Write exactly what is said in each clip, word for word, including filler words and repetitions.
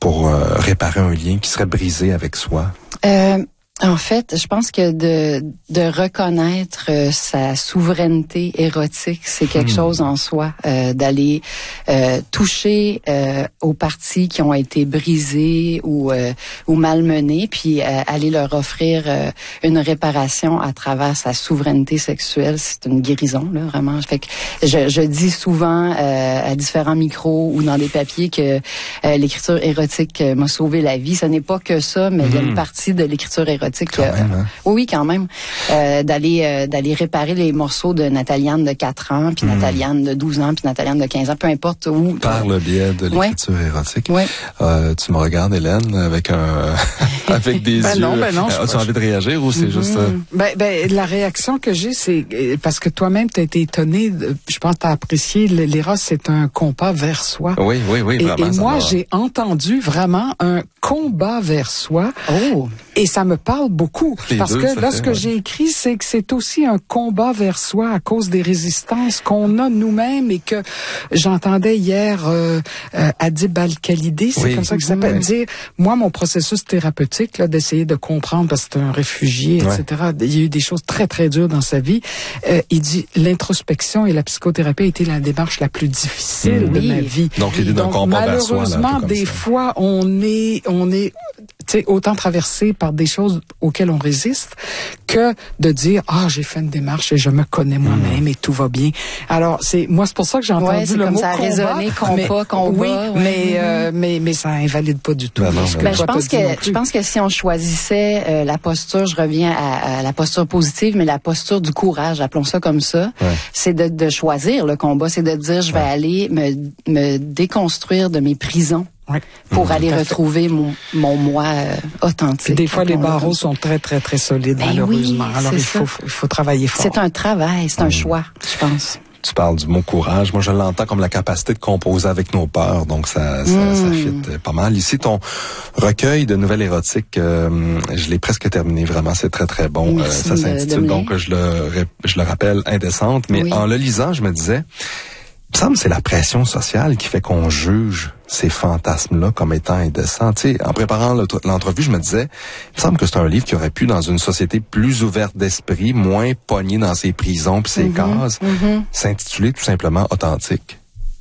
pour euh, réparer un lien qui serait brisé avec soi? Euh, en fait, je pense que de de reconnaître euh, sa souveraineté érotique, c'est quelque hmm. chose en soi, euh, d'aller euh, toucher euh, aux parties qui ont été brisées ou euh, ou malmenées, puis euh, aller leur offrir euh, une réparation à travers sa souveraineté sexuelle. C'est une guérison, là, vraiment. Fait que je, je dis souvent euh, à différents micros ou dans des papiers que euh, l'écriture érotique euh, m'a sauvé la vie. Ce n'est pas que ça, mais il hmm. y a une partie de l'écriture érotique. Quand euh, même, hein? Oui, quand même. Euh, d'aller euh, d'aller réparer les morceaux de Nataliane de quatre ans, puis mmh. Nataliane de douze ans, puis Nataliane de quinze ans, peu importe où. Par le biais de l'écriture ouais. érotique. Ouais. Euh, tu me regardes, Hélène, avec un avec des ben yeux. Non, ben non. Euh, As-tu envie de réagir ou c'est mmh. juste... Euh... Ben, ben, la réaction que j'ai, c'est parce que toi-même, tu as été étonné, je pense que tu as apprécié, l'éros, c'est un compas vers soi. Oui, oui, oui, vraiment. Et, et moi, j'ai entendu vraiment un combat vers soi. Oh! Et ça me parle beaucoup. Les parce deux, que là, ce que ouais. j'ai écrit, c'est que c'est aussi un combat vers soi à cause des résistances qu'on a nous-mêmes et que j'entendais hier euh, euh, Adib Al-Khalidi, c'est oui. comme ça que ça s'appelle, oui. dire, moi, mon processus thérapeutique, là, d'essayer de comprendre, parce que c'est un réfugié, ouais. et cetera, il y a eu des choses très, très dures dans sa vie. Euh, il dit, l'introspection et la psychothérapie a été la démarche la plus difficile mmh. de oui. ma vie. Donc, l'idée d'un combat vers soi. Malheureusement, des ça. fois, on est, on est, tu sais, autant traversé par des choses auxquelles on résiste que de dire ah j'ai fait une démarche et je me connais moi-même mmh. et tout va bien. Alors c'est moi c'est pour ça que j'ai entendu ouais, le comme mot ça a combat, résonné combat combat. Oui, ouais. mais euh, mais mais ça invalide pas du tout. Ben non, ben ben je pense que je pense que si on choisissait euh, la posture, je reviens à, à la posture positive, mais la posture du courage, appelons ça comme ça, ouais. c'est de, de choisir le combat, c'est de dire je vais ouais. aller me me déconstruire de mes prisons. Oui. Pour mmh, aller retrouver mon, mon moi euh, authentique. Puis des fois, les barreaux sont très, très, très solides, ben malheureusement. Oui, Alors, il faut, il faut travailler fort. C'est un travail, c'est un mmh. choix, je pense. Tu parles du mot courage. Moi, je l'entends comme la capacité de composer avec nos peurs. Donc, ça, ça, mmh. ça fit pas mal. Ici, ton recueil de nouvelles érotiques, euh, je l'ai presque terminé. Vraiment, c'est très, très bon. Euh, ça s'intitule, donc, je le, je le rappelle, Indécente. Mais oui. en le lisant, je me disais... Il me semble que c'est la pression sociale qui fait qu'on juge ces fantasmes-là comme étant indécents. Tu sais, en préparant l'entrevue, je me disais, il me semble que c'est un livre qui aurait pu, dans une société plus ouverte d'esprit, moins pognée dans ses prisons puis ses mm-hmm, cases, mm-hmm. s'intituler tout simplement Authentique.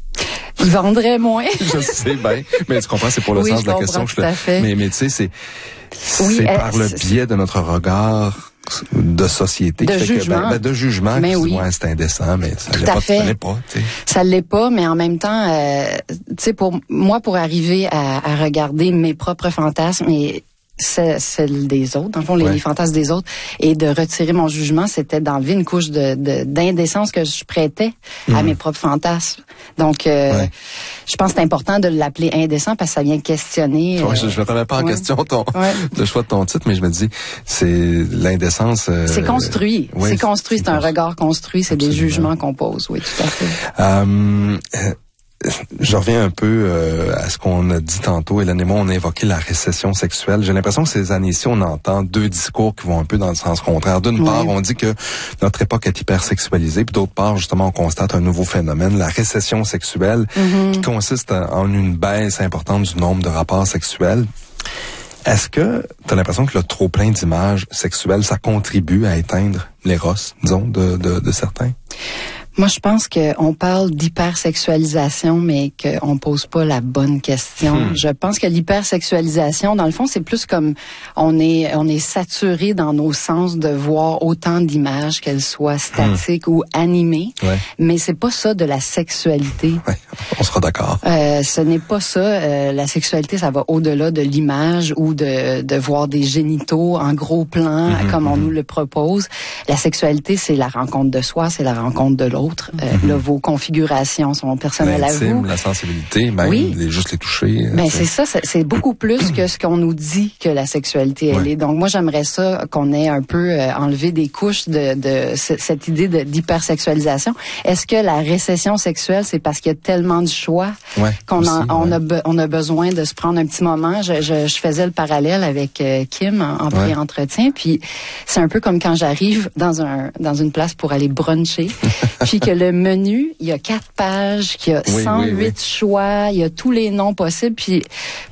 Il vendrait moins. Je sais bien, mais tu comprends, c'est pour le oui, sens de la question. Que je te... Mais, mais tu sais, c'est, oui, c'est euh, par le biais de notre regard de société de qui fait jugement. que, ben, ben, de jugement mais qui oui. dit, ouais, c'est indécent, mais ça Tout l'est à pas, fait. ça l'est pas, tu sais. Ça l'est pas, mais en même temps, euh, tu sais, pour moi, pour arriver à, à regarder mes propres fantasmes et celle des autres, dans le fond, les, ouais. les fantasmes des autres, et de retirer mon jugement, c'était d'enlever une couche de, de d'indécence que je prêtais mmh. à mes propres fantasmes. Donc, euh, ouais. je pense que c'est important de l'appeler indécent parce que ça vient questionner. Ouais, euh, je ne mettais pas en ouais. question ton ouais. le choix de ton titre, mais je me dis, c'est l'indécence. Euh, c'est construit. Ouais, c'est construit, c'est, c'est un construit. regard construit, c'est Absolument. Des jugements qu'on pose, oui, tout à fait. Euh, Je reviens un peu euh, à ce qu'on a dit tantôt. Hélène et moi, on a évoqué la récession sexuelle. J'ai l'impression que ces années-ci, on entend deux discours qui vont un peu dans le sens contraire. D'une oui. part, on dit que notre époque est hypersexualisée, puis d'autre part, justement, on constate un nouveau phénomène, la récession sexuelle, mm-hmm. qui consiste en une baisse importante du nombre de rapports sexuels. Est-ce que tu as l'impression que le trop-plein d'images sexuelles, ça contribue à éteindre l'éros, disons, de, de, de certains? Moi, je pense qu'on parle d'hypersexualisation, mais qu'on pose pas la bonne question. Hmm. Je pense que l'hypersexualisation, dans le fond, c'est plus comme on est on est saturé dans nos sens de voir autant d'images, qu'elles soient statiques hmm. ou animées. Ouais. Mais c'est pas ça de la sexualité. Ouais, on sera d'accord. Euh, ce n'est pas ça. Euh, la sexualité, ça va au-delà de l'image ou de de voir des génitaux en gros plan, hmm. comme on nous le propose. La sexualité, c'est la rencontre de soi, c'est la rencontre de l'autre. Euh, mm-hmm. là, vos configurations sont personnelles à vous. La sensibilité, même oui. les, juste les toucher. Ben c'est ça, c'est, c'est beaucoup plus que ce qu'on nous dit que la sexualité elle ouais. est. Donc moi j'aimerais ça qu'on ait un peu euh, enlevé des couches de, de c- cette idée de, d'hypersexualisation. Est-ce que la récession sexuelle c'est parce qu'il y a tellement de choix ouais, qu'on aussi, en, on ouais. a be- on a besoin de se prendre un petit moment. Je, je, je faisais le parallèle avec euh, Kim en, en ouais. pré-entretien, puis c'est un peu comme quand j'arrive dans un dans une place pour aller bruncher. Puis que le menu, il y a quatre pages, qu'il y a oui, cent huit oui, oui. choix, il y a tous les noms possibles. Puis